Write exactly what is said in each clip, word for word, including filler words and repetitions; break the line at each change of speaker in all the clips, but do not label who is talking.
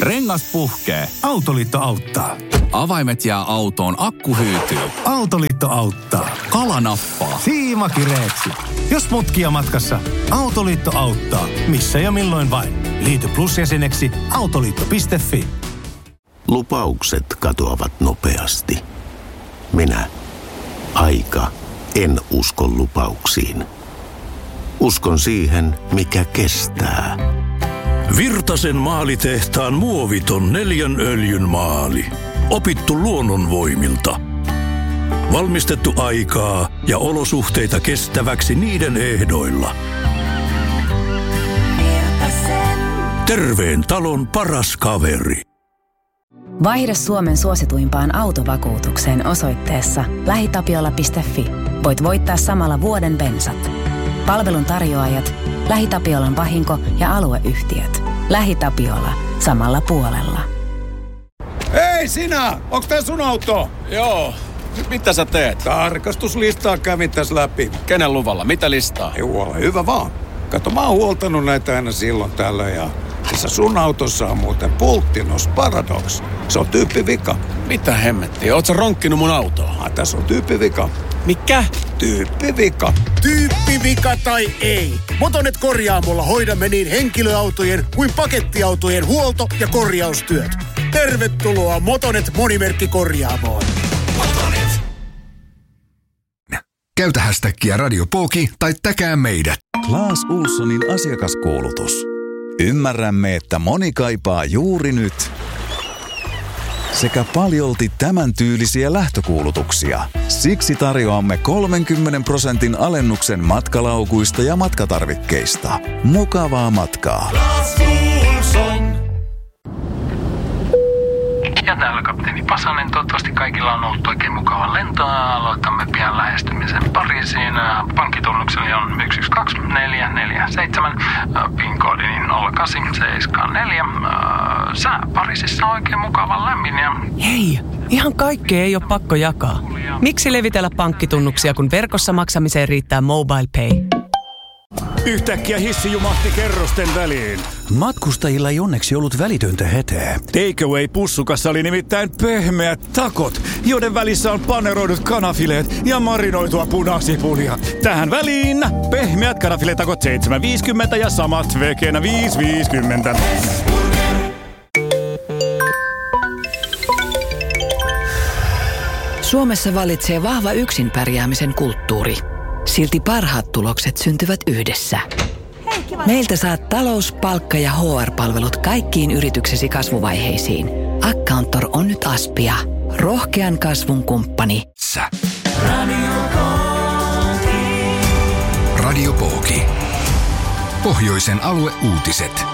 Rengas puhkee.
Autoliitto auttaa.
Avaimet jää autoon, akku hyytyy.
Autoliitto auttaa.
Kala nappaa.
Siima kireeksi. Jos mutkia matkassa, Autoliitto auttaa. Missä ja milloin vain. Liity Plus-jäseneksi autoliitto piste fi.
Lupaukset katoavat nopeasti. Minä, aika, en usko lupauksiin. Uskon siihen, mikä kestää.
Virtasen maalitehtaan muoviton neljän öljyn maali. Opittu luonnonvoimilta. Valmistettu aikaa ja olosuhteita kestäväksi niiden ehdoilla. Virtasen. Terveen talon paras kaveri.
Vaihda Suomen suosituimpaan autovakuutukseen osoitteessa lähitapiola piste fi. Voit voittaa samalla vuoden bensat. Palvelun tarjoajat, LähiTapiolan vahinko- ja alueyhtiöt. LähiTapiola. Samalla puolella.
Hei sinä! Onks tää sun auto?
Joo. Mitä sä teet?
Tarkastuslistaa kävin tässä läpi.
Kenen luvalla? Mitä listaa?
Ei ole hyvä vaan. Kato, mä oon huoltanut näitä aina silloin tällöin ja... Tässä sun autossa on muuten Pulttinos Paradox. Se on tyyppivika.
Mitä hemmettiä? Oot sä ronkkinut mun autoa?
Ah, tässä on tyyppivika.
Mikä?
Tyyppivika.
Tyyppivika tai ei. Motonet Korjaamolla hoidamme niin henkilöautojen kuin pakettiautojen huolto- ja korjaustyöt. Tervetuloa Motonet Monimerkkikorjaamoon.
Motonet. Käytä hästäkkiä Radio Pooki tai täkää meidät.
Klaas Ulssonin asiakaskuulutus. Ymmärrämme, että moni kaipaa juuri nyt sekä paljolti tämän tyylisiä lähtökuulutuksia. Siksi tarjoamme kolmenkymmenen prosentin alennuksen matkalaukuista ja matkatarvikkeista. Mukavaa matkaa.
Klaas Ulsson. Ja täällä kapteeni Pasanen. Toivottavasti kaikilla on ollut oikein mukava lento. Aloitamme pian lähestymisen Pariisiin. Pankkitunnukseni on yksi yksi kaksi neljä neljä seitsemän. PIN-koodini nolla kahdeksan seitsemän neljä. Sää Pariisissa on oikein mukava lämmin. Ja...
Hei, ihan kaikkea ei ole pakko jakaa. Miksi levitellä pankkitunnuksia, kun verkossa maksamiseen riittää Mobile Pay?
Yhtäkkiä hissi jumahti kerrosten väliin.
Matkustajilla ei onneksi ollut välitöntä hätää.
Takeaway-pussukassa oli nimittäin pehmeät takot, joiden välissä on paneroidut kanafileet ja marinoitua punasipulia. Tähän väliin pehmeät kanafiletakot seitsemän viisikymmentä ja samat vekenä viisi viisikymmentä.
Suomessa vallitsee vahva yksin pärjäämisen kulttuuri. Silti parhaat tulokset syntyvät yhdessä. Meiltä saat talous-, palkka- ja H R-palvelut kaikkiin yrityksesi kasvuvaiheisiin. Accountor on nyt Aspia. Rohkean kasvun kumppani.
Sä. Radio Pooki. Pohjoisen alueuutiset.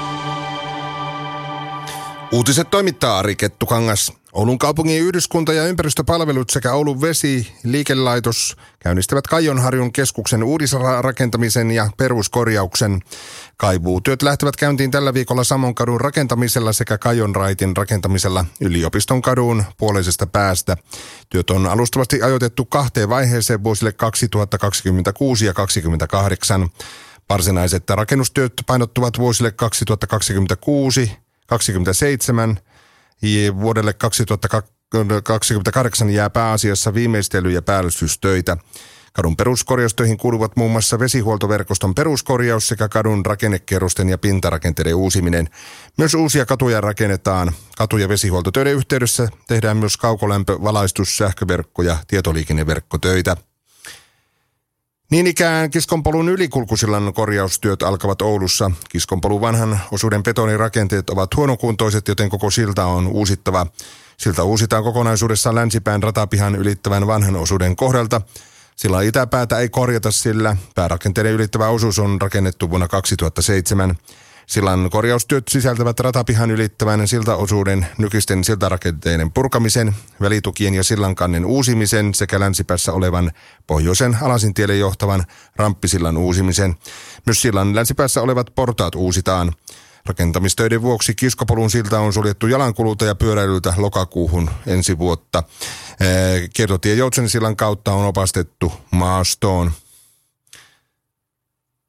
Uutiset toimittaa Ari Kettukangas. Oulun kaupungin yhdyskunta- ja ympäristöpalvelut sekä Oulun vesi liikelaitos käynnistävät Kaijonharjun keskuksen uudisrakentamisen ja peruskorjauksen. Kaivuutyöt lähtevät käyntiin tällä viikolla Samonkadun rakentamisella sekä Kajonraitin rakentamisella Yliopiston kadun puoleisesta päästä. Työt on alustavasti ajoitettu kahteen vaiheeseen vuosille kaksituhattakaksikymmentäkuusi ja kaksituhattakaksikymmentäkahdeksan. Varsinaiset rakennustyöt painottuvat vuosille kaksituhattakaksikymmentäkuusi kaksikymmentäseitsemän. Vuodelle kaksituhattakaksikymmentäkahdeksan jää pääasiassa viimeistely- ja päällystystöitä. Kadun peruskorjaustöihin kuuluvat muun muassa vesihuoltoverkoston peruskorjaus sekä kadun rakennekerrosten ja pintarakenteiden uusiminen. Myös uusia katuja rakennetaan. Katu- ja vesihuoltotöiden yhteydessä tehdään myös kaukolämpö-, valaistus-, sähköverkko- ja tietoliikenneverkkotöitä. Niin ikään Kiskonpolun ylikulkusillan korjaustyöt alkavat Oulussa. Kiskonpolun vanhan osuuden betonirakenteet ovat huonokuntoiset, joten koko silta on uusittava. Silta uusitaan kokonaisuudessaan länsipään ratapihan ylittävän vanhan osuuden kohdalta. Sillan itäpäätä ei korjata, sillä päärakenteiden ylittävä osuus on rakennettu vuonna kaksituhattaseitsemän. Sillan korjaustyöt sisältävät ratapihan ylittävän siltaosuuden nykyisten siltarakenteiden purkamisen, välitukien ja sillankannen uusimisen sekä länsipäässä olevan pohjoisen Alasintielle johtavan ramppisillan uusimisen. Myös sillan länsipäässä olevat portaat uusitaan. Rakentamistöiden vuoksi Kiskopolun silta on suljettu jalankululta ja pyöräilyltä lokakuuhun ensi vuotta. Kiertotie Joutsensillan kautta on opastettu maastoon.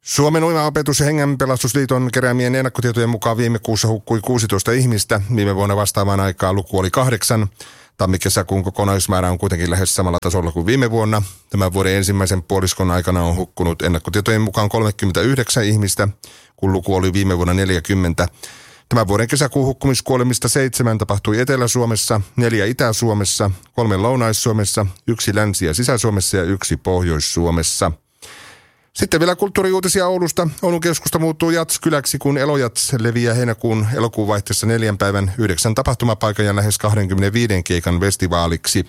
Suomen uimaopetus- ja hengenpelastusliiton keräämien ennakkotietojen mukaan viime kuussa hukkui kuusitoista ihmistä. Viime vuonna vastaavaan aikaan luku oli kahdeksan. Tammi-kesäkuun kokonaismäärä on kuitenkin lähes samalla tasolla kuin viime vuonna. Tämän vuoden ensimmäisen puoliskon aikana on hukkunut ennakkotietojen mukaan kolmekymmentäyhdeksän ihmistä, kun luku oli viime vuonna neljäkymmentä. Tämän vuoden kesäkuun hukkumiskuolemista seitsemän tapahtui Etelä-Suomessa, neljä Itä-Suomessa, kolme Lounais-Suomessa, yksi Länsi- ja Sisä-Suomessa ja yksi Pohjois-Suomessa. Sitten vielä kulttuuriuutisia Oulusta. Oulun keskusta muuttuu Jats-kyläksi, kun Elojats leviää heinäkuun elokuun vaihteessa neljän päivän yhdeksän tapahtumapaikan ja lähes kaksikymmentäviisi keikan festivaaliksi.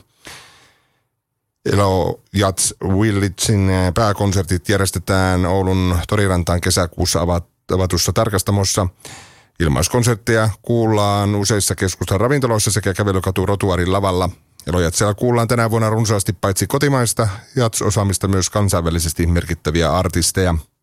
Elojats Villagein pääkonsertit järjestetään Oulun Torirantaan kesäkuussa avatussa tarkastamossa. Ilmaiskonsertteja kuullaan useissa keskustan ravintoloissa sekä kävelykatu Rotuarin lavalla. Elojatsella kuullaan tänä vuonna runsaasti paitsi kotimaista jats-osaamista myös kansainvälisesti merkittäviä artisteja.